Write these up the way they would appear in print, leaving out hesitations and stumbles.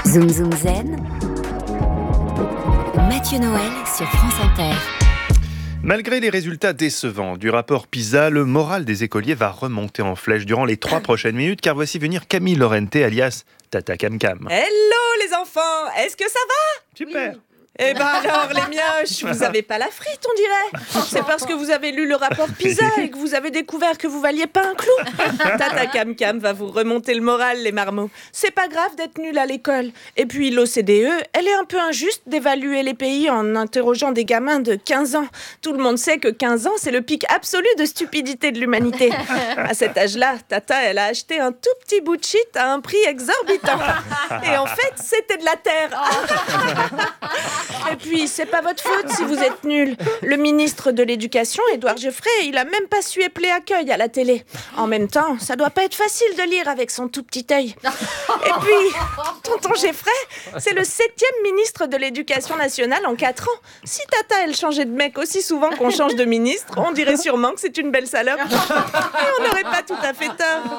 Zoom Zoom Zen, Mathieu Noël sur France Inter. Malgré les résultats décevants du rapport PISA, le moral des écoliers va remonter en flèche durant les 3 prochaines minutes, car voici venir Camille Lorente, alias Tata Cam Cam. Hello les enfants, est-ce que ça va? Super. Eh ben alors les mioches, vous avez pas la frite on dirait. C'est parce que vous avez lu le rapport PISA et que vous avez découvert que vous valiez pas un clou. Tata Cam Cam va vous remonter le moral les marmots. C'est pas grave d'être nul à l'école. Et puis l'OCDE, elle est un peu injuste d'évaluer les pays en interrogeant des gamins de 15 ans. Tout le monde sait que 15 ans c'est le pic absolu de stupidité de l'humanité. À cet âge-là, Tata elle a acheté un tout petit bout de shit à un prix exorbitant. Et en fait c'était de la terre. Et puis, c'est pas votre faute si vous êtes nuls. Le ministre de l'Éducation, Édouard Geoffrey, il a même pas su épeler accueil à la télé. En même temps, ça doit pas être facile de lire avec son tout petit œil. Et puis, tonton Geoffrey, c'est le 7e ministre de l'Éducation nationale en 4 ans. Si Tata, elle changeait de mec aussi souvent qu'on change de ministre, on dirait sûrement que c'est une belle salope. Et on n'aurait pas tout à fait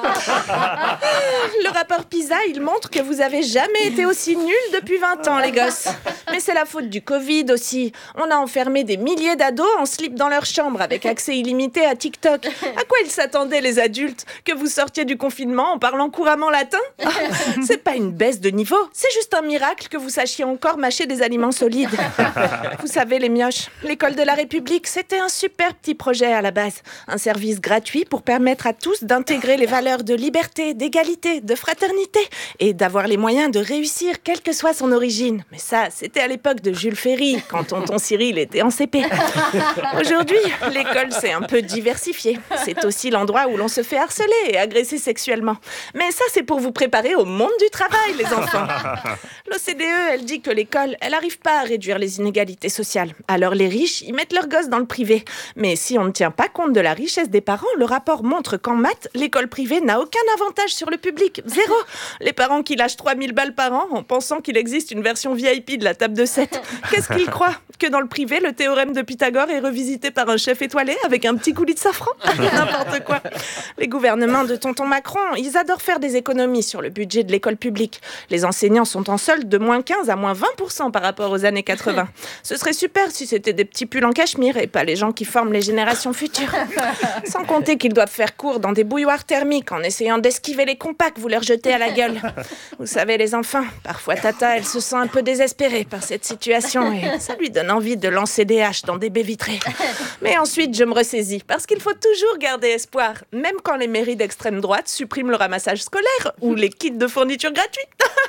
tort. Le rapport PISA, il montre que vous avez jamais été aussi nuls depuis 20 ans, les gosses. Mais c'est la faute du Covid aussi. On a enfermé des milliers d'ados en slip dans leur chambre avec accès illimité à TikTok. À quoi ils s'attendaient les adultes? Que vous sortiez du confinement en parlant couramment latin? C'est pas une baisse de niveau, c'est juste un miracle que vous sachiez encore mâcher des aliments solides. Vous savez les mioches, l'école de la République, c'était un super petit projet à la base. Un service gratuit pour permettre à tous d'intégrer les valeurs de liberté, d'égalité, de fraternité et d'avoir les moyens de réussir quelle que soit son origine. Mais ça, c'était à l'époque de Jules Ferry, quand tonton Cyril était en CP. Aujourd'hui, l'école s'est un peu diversifiée. C'est aussi l'endroit où l'on se fait harceler et agresser sexuellement. Mais ça, c'est pour vous préparer au monde du travail, les enfants. L'OCDE, elle dit que l'école, elle n'arrive pas à réduire les inégalités sociales. Alors les riches, ils mettent leurs gosses dans le privé. Mais si on ne tient pas compte de la richesse des parents, le rapport montre qu'en maths, l'école privée n'a aucun avantage sur le public. 0. Les parents qui lâchent 3000 balles par an en pensant qu'il existe une version VIP de la table de 7. Qu'est-ce qu'ils croient? Que dans le privé, le théorème de Pythagore est revisité par un chef étoilé avec un petit coulis de safran? N'importe quoi. Les gouvernements de tonton Macron, ils adorent faire des économies sur le budget de l'école publique. Les enseignants sont en solde de moins 15 à moins 20% par rapport aux années 80. Ce serait super si c'était des petits pulls en cachemire et pas les gens qui forment les générations futures. Sans compter qu'ils doivent faire cours dans des bouilloires thermiques en essayant d'esquiver les compas que vous leur jetez à la gueule. Vous savez les enfants, parfois Tata, elle se sent un peu désespérée par cette situation et ça lui donne envie de lancer des haches dans des baies vitrées. Mais ensuite, je me ressaisis parce qu'il faut toujours garder espoir, même quand les mairies d'extrême droite suppriment le ramassage scolaire ou les kits de fourniture gratuits.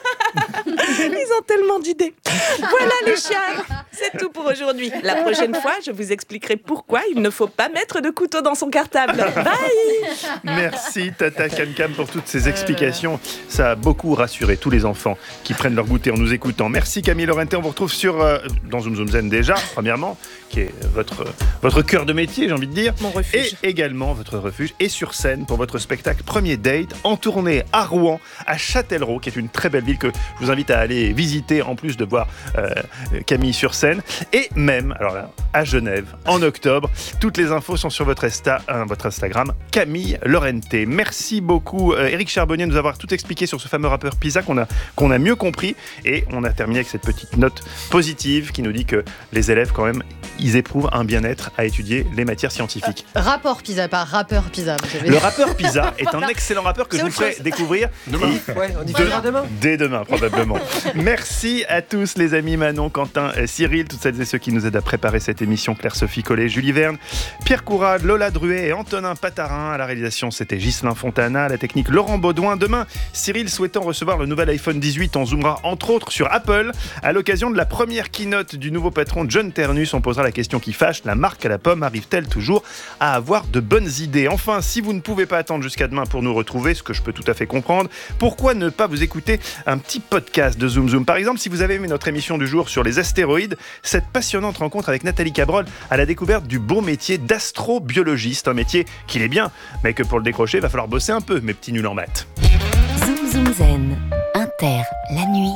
Ils ont tellement d'idées. Voilà les chiens, c'est tout pour aujourd'hui. La prochaine fois, je vous expliquerai pourquoi il ne faut pas mettre de couteau dans son cartable. Bye. Merci Tata Cam Cam pour toutes ces explications. Ça a beaucoup rassuré tous les enfants qui prennent leur goûter en nous écoutant. Merci Camille Lorente, on vous retrouve dans Zoom Zoom Zen déjà, premièrement, qui est votre cœur de métier, j'ai envie de dire. Mon refuge. Et également votre refuge, et sur scène pour votre spectacle Premier Date, en tournée à Rouen, à Châtellerault, qui est une très belle ville que je vous invite à aller visiter, en plus de voir Camille sur scène, et même, alors là, à Genève, en octobre. Toutes les infos sont sur votre Instagram, Camille Lorente. Merci beaucoup Éric Charbonnier de nous avoir tout expliqué sur ce fameux rappeur PISA qu'on a mieux compris, et on a terminé avec cette petite note positive qui nous dit que les élèves quand même, ils éprouvent un bien-être à étudier les matières scientifiques. Rapport PISA, pas rappeur PISA. Le rappeur PISA est un excellent rappeur que je vous ferai découvrir demain. On y verra demain. Dès demain, probablement. Merci à tous les amis, Manon, Quentin, Cyril, toutes celles et ceux qui nous aident à préparer cette émission, Claire-Sophie Collet, Julie Verne, Pierre Courade, Lola Druet et Antonin Patarin. À la réalisation, c'était Ghislain Fontana, à la technique Laurent Baudouin. Demain, Cyril, souhaitant recevoir le nouvel iPhone 18, on zoomera entre autres sur Apple. À l'occasion de la première keynote du nouveau patron John Ternus, on posera la question qui fâche, la marque à la pomme arrive-t-elle toujours à avoir de bonnes idées? Enfin, si vous ne pouvez pas attendre jusqu'à demain pour nous retrouver, ce que je peux tout à fait comprendre, pourquoi ne pas vous écouter un petit podcast de Zoom Zoom? Par exemple, si vous avez aimé notre émission du jour sur les astéroïdes, cette passionnante rencontre avec Nathalie Cabrol à la découverte du beau métier d'astrobiologiste, un métier qu'il est bien, mais que pour le décrocher, il va falloir bosser un peu, mes petits nuls en maths. Zoom Zoom Zen, Inter, la nuit.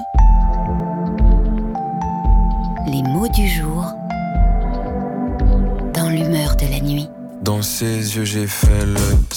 Les mots du jour dans l'humeur de la nuit. Dans ses yeux j'ai fait le